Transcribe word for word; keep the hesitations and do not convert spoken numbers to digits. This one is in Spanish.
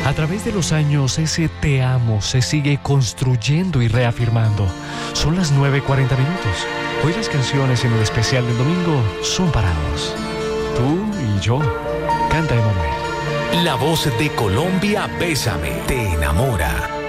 A través de los años, ese te amo se sigue construyendo y reafirmando. Son las nueve y cuarenta minutos. Hoy las canciones en el especial del domingo son para dos. Tú y yo. Canta Emanuel. La voz de Colombia, Bésame, te enamora.